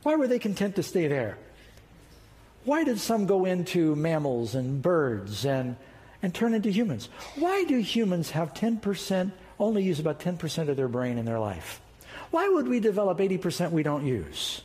Why were they content to stay there? Why did some go into mammals and birds and turn into humans? Why do humans have only use about 10% of their brain in their life? Why would we develop 80% we don't use?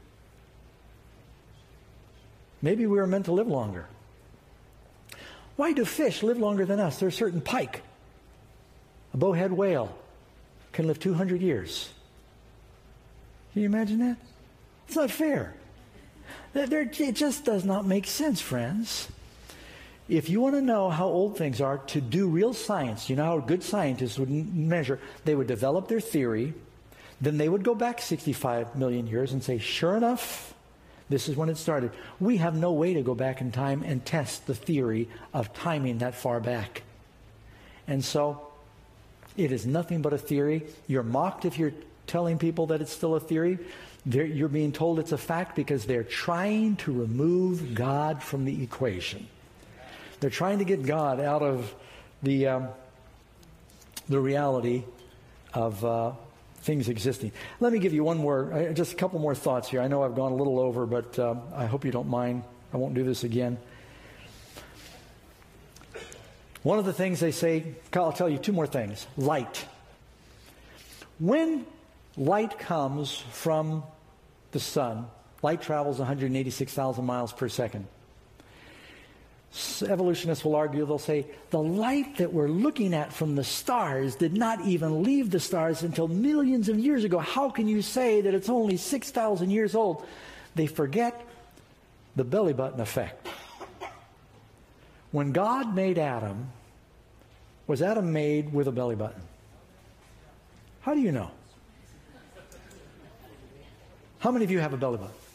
Maybe we were meant to live longer. Why do fish live longer than us? There's a certain pike. A bowhead whale can live 200 years. Can you imagine that? It's not fair. It just does not make sense, friends. If you want to know how old things are, to do real science, you know how good scientists would measure, they would develop their theory, then they would go back 65 million years and say, sure enough, this is when it started. We have no way to go back in time and test the theory of timing that far back. And so, it is nothing but a theory. You're mocked if you're telling people that it's still a theory. You're being told it's a fact because they're trying to remove God from the equation. They're trying to get God out of the reality of things existing. Let me give you just a couple more thoughts here. I know I've gone a little over, but I hope you don't mind. I won't do this again. One of the things they say, I'll tell you two more things. Light. When light comes from the sun, light travels 186,000 miles per second. Evolutionists will argue, they'll say, the light that we're looking at from the stars did not even leave the stars until millions of years ago. How can you say that it's only 6,000 years old? They forget the belly button effect. When God made Adam, was Adam made with a belly button? How do you know? How many of you have a belly button?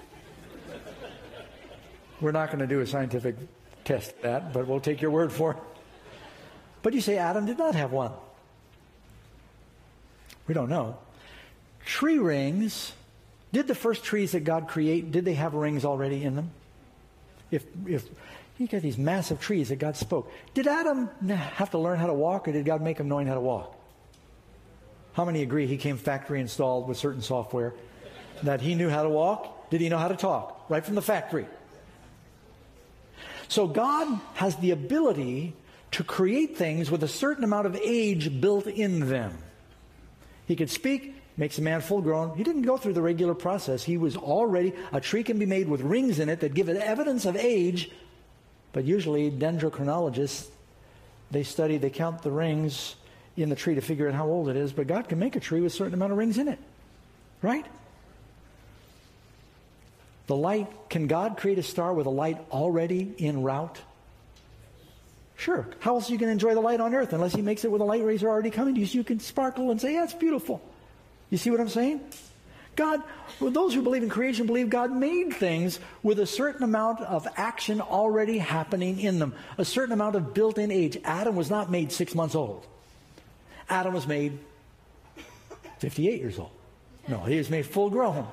We're not going to do a scientific test of that, but we'll take your word for it. But you say Adam did not have one. We don't know. Tree rings, did the first trees that God create, did they have rings already in them? If you get these massive trees that God spoke, did Adam have to learn how to walk, or did God make him knowing how to walk? How many agree he came factory installed with certain software? That he knew how to walk? Did he know how to talk? Right from the factory. So God has the ability to create things with a certain amount of age built in them. He could speak, makes a man full grown. He didn't go through the regular process. He was already, a tree can be made with rings in it that give it evidence of age. But usually dendrochronologists, they count the rings in the tree to figure out how old it is. But God can make a tree with a certain amount of rings in it. Right? The light, can God create a star with a light already en route? Sure. How else are you going to enjoy the light on earth unless he makes it with a light rays already coming to you so you can sparkle and say, yeah, it's beautiful. You see what I'm saying? God, well, those who believe in creation believe God made things with a certain amount of action already happening in them, a certain amount of built-in age. Adam was not made 6 months old. Adam was made 58 years old. No, he was made full grown.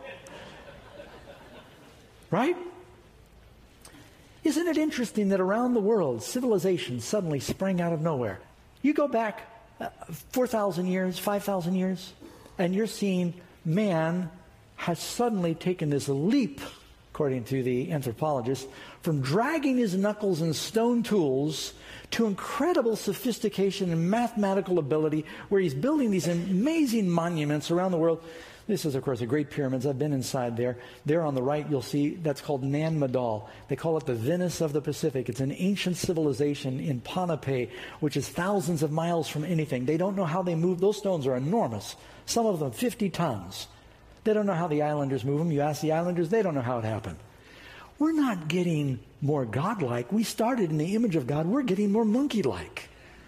Right? Isn't it interesting that around the world, civilizations suddenly sprang out of nowhere? You go back 4,000 years, 5,000 years, and you're seeing man has suddenly taken this leap, according to the anthropologists, from dragging his knuckles and stone tools to incredible sophistication and mathematical ability, where he's building these amazing monuments around the world. This is, of course, the Great Pyramids. I've been inside there. There on the right, you'll see, that's called Nan Madol. They call it the Venice of the Pacific. It's an ancient civilization in Pohnpei, which is thousands of miles from anything. They don't know how they move. Those stones are enormous. Some of them 50 tons. They don't know how the islanders move them. You ask the islanders, they don't know how it happened. We're not getting more godlike. We started in the image of God. We're getting more monkey-like.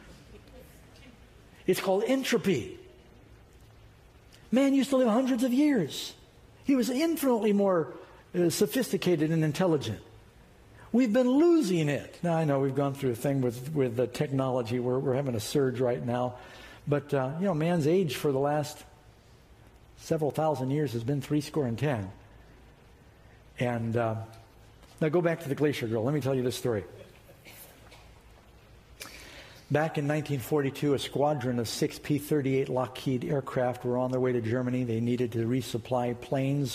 It's called entropy. Man used to live hundreds of years. He was infinitely more sophisticated and intelligent. We've been losing it. Now, I know we've gone through a thing with the technology. We're having a surge right now. But, man's age for the last several thousand years has been 70. And now go back to the Glacier Girl. Let me tell you this story. Back in 1942, a squadron of 6 P-38 Lockheed aircraft were on their way to Germany. They needed to resupply planes